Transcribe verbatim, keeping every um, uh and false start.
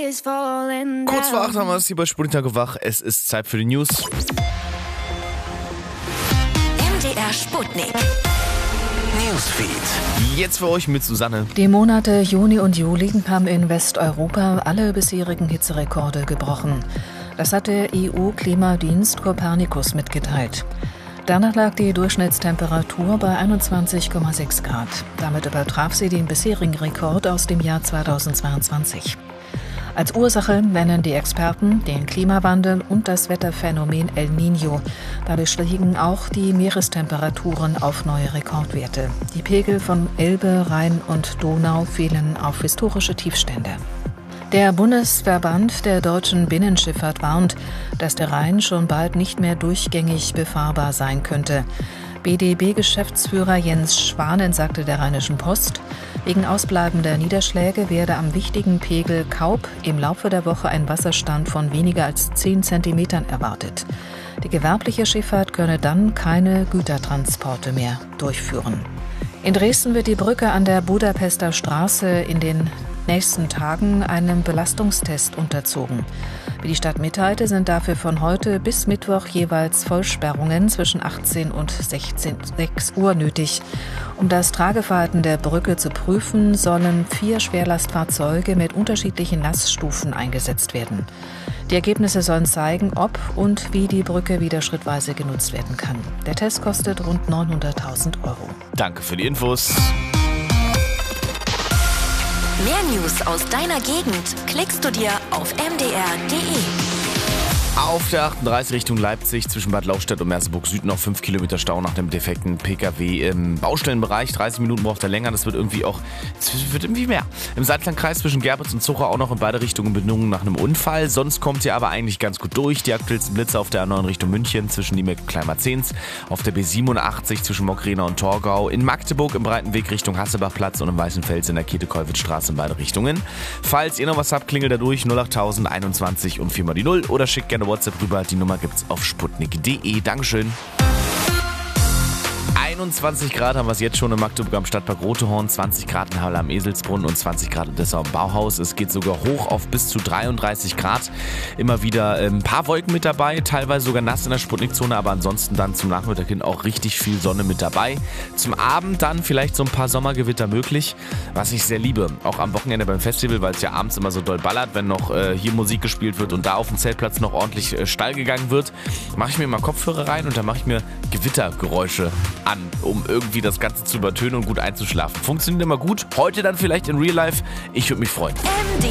is falling down. Kurz vor acht haben wir es hier bei Sputnik wach. Es ist Zeit für die News. M D R Sputnik. Newsfeed. Jetzt für euch mit Susanne. Die Monate Juni und Juli haben in Westeuropa alle bisherigen Hitzerekorde gebrochen. Das hat der E U-Klimadienst Copernicus mitgeteilt. Danach lag die Durchschnittstemperatur bei einundzwanzig Komma sechs Grad. Damit übertraf sie den bisherigen Rekord aus dem Jahr zweitausendzweiundzwanzig. Als Ursache nennen die Experten den Klimawandel und das Wetterphänomen El Niño. Dadurch stiegen auch die Meerestemperaturen auf neue Rekordwerte. Die Pegel von Elbe, Rhein und Donau fielen auf historische Tiefstände. Der Bundesverband der deutschen Binnenschifffahrt warnt, dass der Rhein schon bald nicht mehr durchgängig befahrbar sein könnte. B D B-Geschäftsführer Jens Schwanen sagte der Rheinischen Post, wegen ausbleibender Niederschläge werde am wichtigen Pegel Kaup im Laufe der Woche ein Wasserstand von weniger als zehn Zentimetern erwartet. Die gewerbliche Schifffahrt könne dann keine Gütertransporte mehr durchführen. In Dresden wird die Brücke an der Budapester Straße in den nächsten Tagen einem Belastungstest unterzogen. Wie die Stadt mitteilte, sind dafür von heute bis Mittwoch jeweils Vollsperrungen zwischen achtzehn und sechzehn, sechs Uhr nötig. Um das Trageverhalten der Brücke zu prüfen, sollen vier Schwerlastfahrzeuge mit unterschiedlichen Laststufen eingesetzt werden. Die Ergebnisse sollen zeigen, ob und wie die Brücke wieder schrittweise genutzt werden kann. Der Test kostet rund neunhunderttausend Euro. Danke für die Infos. Mehr News aus deiner Gegend klickst du dir auf m d r punkt d e. Auf der achtunddreißig Richtung Leipzig zwischen Bad Lauchstädt und Merseburg Süd noch fünf Kilometer Stau nach dem defekten P K W im Baustellenbereich. dreißig Minuten braucht er länger, das wird irgendwie auch das wird irgendwie mehr. Im Salzlandkreis zwischen Gerbitz und Zucher auch noch in beide Richtungen Bedingungen nach einem Unfall. Sonst kommt ihr aber eigentlich ganz gut durch. Die aktuellsten Blitze auf der A neun Richtung München zwischen Niemek und Kleinmarzens. Auf der B siebenundachtzig zwischen Mockrena und Torgau. In Magdeburg im Breitenweg Richtung Hassebachplatz und im Weißenfels in der Käthe-Kollwitz-Straße in beide Richtungen. Falls ihr noch was habt, klingelt da durch null achttausend einundzwanzig und viermal die Null oder schickt gerne WhatsApp rüber. Die Nummer gibt's auf sputnik punkt d e. Dankeschön. einundzwanzig Grad haben wir es jetzt schon in Magdeburg am Stadtpark Rotehorn, zwanzig Grad in Halle am Eselsbrunn und zwanzig Grad in Dessau am Bauhaus. Es geht sogar hoch auf bis zu dreiunddreißig Grad. Immer wieder ein paar Wolken mit dabei, teilweise sogar nass in der Sputnikzone, aber ansonsten dann zum Nachmittag hin auch richtig viel Sonne mit dabei. Zum Abend dann vielleicht so ein paar Sommergewitter möglich, was ich sehr liebe. Auch am Wochenende beim Festival, weil es ja abends immer so doll ballert, wenn noch äh, hier Musik gespielt wird und da auf dem Zeltplatz noch ordentlich äh, steil gegangen wird, mache ich mir mal Kopfhörer rein und dann mache ich mir Gewittergeräusche an, um irgendwie das Ganze zu übertönen und gut einzuschlafen. Funktioniert immer gut. Heute dann vielleicht in Real Life. Ich würde mich freuen. M D